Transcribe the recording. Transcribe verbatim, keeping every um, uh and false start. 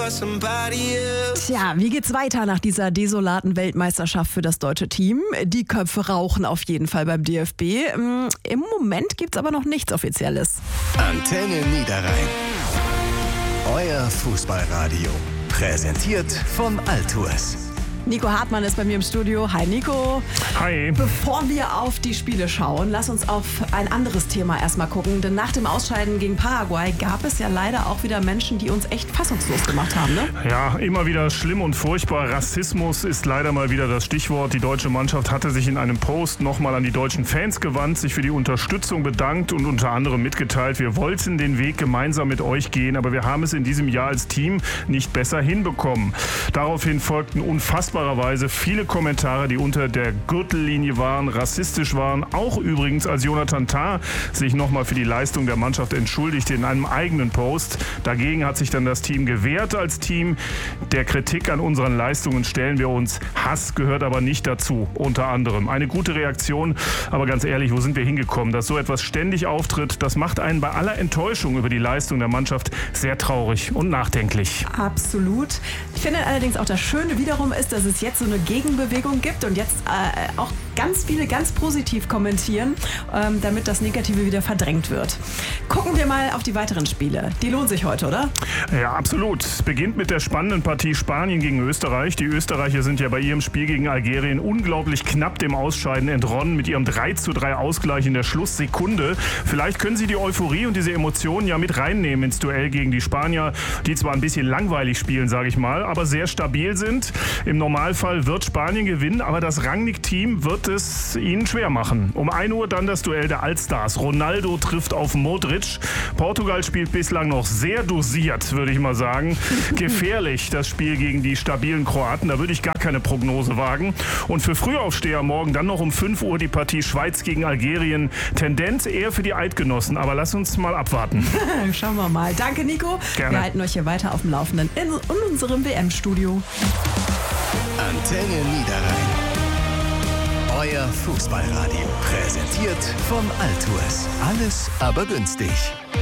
Tja, wie geht's weiter nach dieser desolaten Weltmeisterschaft für das deutsche Team? Die Köpfe rauchen auf jeden Fall beim D F B. Im Moment gibt's aber noch nichts Offizielles. Antenne Niederrhein. Euer Fußballradio. Präsentiert von Altours. Nico Hartmann ist bei mir im Studio. Hi Nico. Hi. Bevor wir auf die Spiele schauen, lass uns auf ein anderes Thema erstmal gucken. Denn nach dem Ausscheiden gegen Paraguay gab es ja leider auch wieder Menschen, die uns echt fassungslos gemacht haben, ne? Ja, immer wieder schlimm und furchtbar. Rassismus ist leider mal wieder das Stichwort. Die deutsche Mannschaft hatte sich in einem Post nochmal an die deutschen Fans gewandt, sich für die Unterstützung bedankt und unter anderem mitgeteilt, wir wollten den Weg gemeinsam mit euch gehen, aber wir haben es in diesem Jahr als Team nicht besser hinbekommen. Daraufhin folgten unfassbar viele Kommentare, die unter der Gürtellinie waren, rassistisch waren. Auch übrigens, als Jonathan Tah sich nochmal für die Leistung der Mannschaft entschuldigte in einem eigenen Post. Dagegen hat sich dann das Team gewehrt als Team. Der Kritik an unseren Leistungen stellen wir uns. Hass gehört aber nicht dazu, unter anderem. Eine gute Reaktion, aber ganz ehrlich, wo sind wir hingekommen? Dass so etwas ständig auftritt, das macht einen bei aller Enttäuschung über die Leistung der Mannschaft sehr traurig und nachdenklich. Absolut. Ich finde allerdings auch das Schöne wiederum ist, dass es jetzt so eine Gegenbewegung gibt und jetzt äh, auch ganz viele ganz positiv kommentieren, ähm, damit das Negative wieder verdrängt wird. Gucken wir mal auf die weiteren Spiele. Die lohnen sich heute, oder? Ja, absolut. Es beginnt mit der spannenden Partie Spanien gegen Österreich. Die Österreicher sind ja bei ihrem Spiel gegen Algerien unglaublich knapp dem Ausscheiden entronnen mit ihrem drei zu drei Ausgleich in der Schlusssekunde. Vielleicht können sie die Euphorie und diese Emotionen ja mit reinnehmen ins Duell gegen die Spanier, die zwar ein bisschen langweilig spielen, sage ich mal, aber sehr stabil sind. Im Normalfall wird Spanien gewinnen, aber das Rangnick-Team wird es ihnen schwer machen. Um ein Uhr dann das Duell der Allstars. Ronaldo trifft auf Modric. Portugal spielt bislang noch sehr dosiert, würde ich mal sagen. Gefährlich, das Spiel gegen die stabilen Kroaten. Da würde ich gar keine Prognose wagen. Und für Frühaufsteher morgen dann noch um fünf Uhr die Partie Schweiz gegen Algerien. Tendenz eher für die Eidgenossen, aber lass uns mal abwarten. Schauen wir mal. Danke, Nico. Gerne. Wir halten euch hier weiter auf dem Laufenden in, in unserem W M-Studio. Antenne Niederrhein. Euer Fußballradio. Präsentiert von Altours. Alles aber günstig.